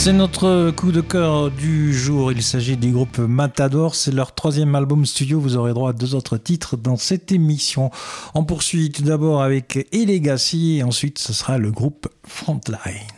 C'est notre coup de cœur du jour. Il s'agit du groupe Matador. C'est leur 3e album studio. Vous aurez droit à 2 autres titres dans cette émission. On poursuit tout d'abord avec Legacy et ensuite ce sera le groupe Frontline.